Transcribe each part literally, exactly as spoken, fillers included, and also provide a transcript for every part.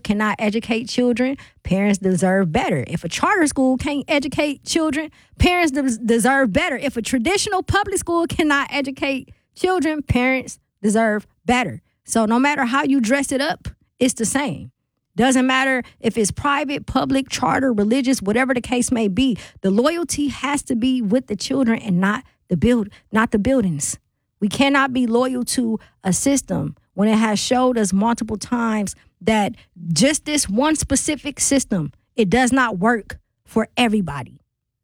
cannot educate children, parents deserve better. If a charter school can't educate children, parents des- deserve better. If a traditional public school cannot educate children, parents deserve better. So no matter how you dress it up, it's the same. Doesn't matter if it's private, public, charter, religious, whatever the case may be. The loyalty has to be with the children and not the build, not the buildings. We cannot be loyal to a system when it has showed us multiple times that just this one specific system, it does not work for everybody.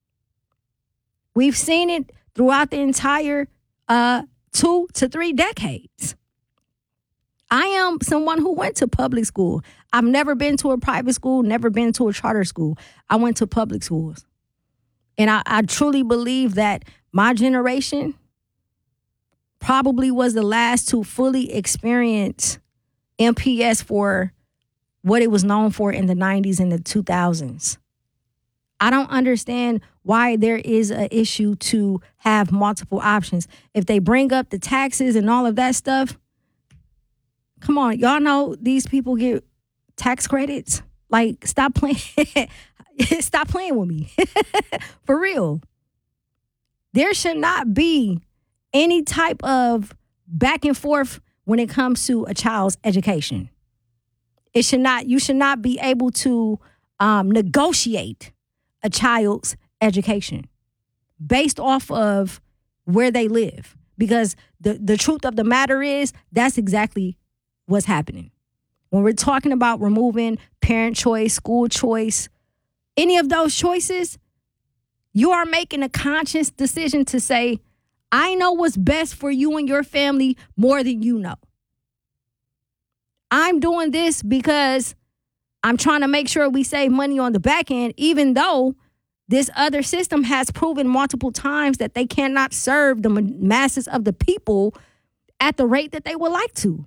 We've seen it throughout the entire uh, two to three decades. I am someone who went to public school. I've never been to a private school, never been to a charter school. I went to public schools. And I, I truly believe that my generation probably was the last to fully experience M P S for what it was known for in the nineties and the two thousands. I don't understand why there is an issue to have multiple options. If they bring up the taxes and all of that stuff, come on, y'all know these people get tax credits. Like, stop playing. Stop playing with me. For real. There should not be any type of back and forth when it comes to a child's education. It should not, you should not be able to um, negotiate a child's education based off of where they live. Because the, the truth of the matter is, that's exactly what's happening. When we're talking about removing parent choice, school choice, any of those choices, you are making a conscious decision to say, I know what's best for you and your family more than you know. I'm doing this because I'm trying to make sure we save money on the back end, even though this other system has proven multiple times that they cannot serve the masses of the people at the rate that they would like to.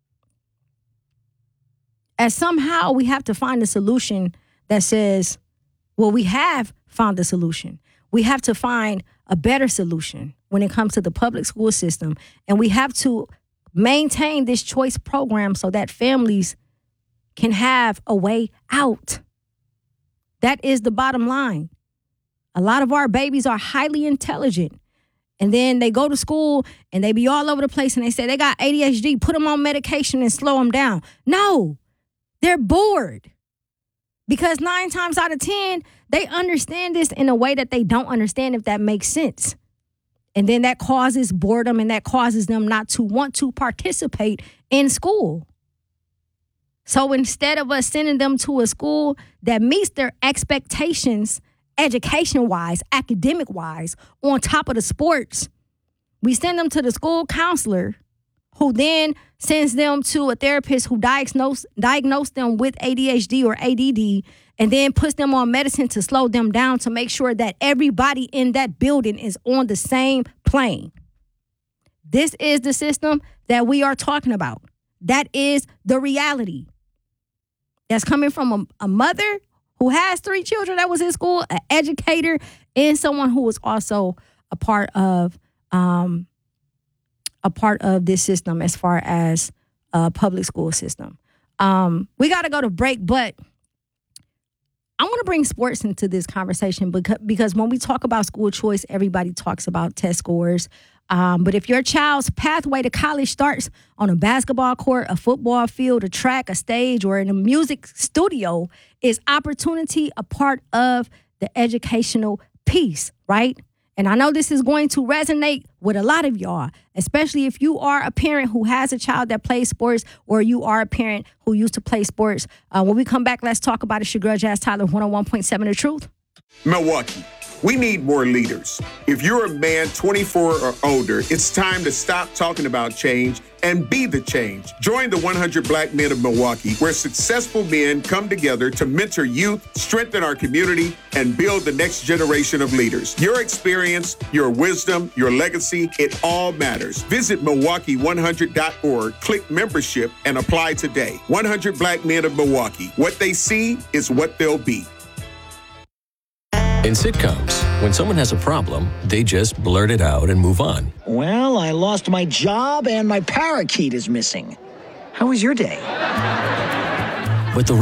And somehow we have to find a solution that says, well, we have found a solution. We have to find a better solution when it comes to the public school system. And we have to maintain this choice program so that families can have a way out. That is the bottom line. A lot of our babies are highly intelligent. And then they go to school and they be all over the place and they say they got A D H D, put them on medication and slow them down. No, they're bored. Because nine times out of ten, they understand this in a way that they don't understand, if that makes sense. And then that causes boredom and that causes them not to want to participate in school. So instead of us sending them to a school that meets their expectations, education-wise, academic-wise, on top of the sports, we send them to the school counselor, who then sends them to a therapist who diagnose, diagnose them with A D H D or A D D, and then puts them on medicine to slow them down to make sure that everybody in that building is on the same plane. This is the system that we are talking about. That is the reality. That's coming from a, a mother who has three children that was in school, an educator, and someone who was also a part of um, a part of this system as far as a public school system. Um, we got to go to break, but I want to bring sports into this conversation because, because when we talk about school choice, everybody talks about test scores. Um, but if your child's pathway to college starts on a basketball court, a football field, a track, a stage, or in a music studio, is opportunity a part of the educational piece, right? And I know this is going to resonate with a lot of y'all, especially if you are a parent who has a child that plays sports or you are a parent who used to play sports. Uh, when we come back, let's talk about it. It's your girl, Jazz Tyler, one oh one point seven The Truth. Milwaukee, we need more leaders. If you're a man twenty-four or older, it's time to stop talking about change and be the change. Join the one hundred Black Men of Milwaukee, where successful men come together to mentor youth, strengthen our community, and build the next generation of leaders. Your experience, your wisdom, your legacy, it all matters. Visit Milwaukee one hundred dot org, click membership, and apply today. one hundred Black Men of Milwaukee. What they see is what they'll be. In sitcoms, when someone has a problem, they just blurt it out and move on. Well, I lost my job and my parakeet is missing. How was your day? But the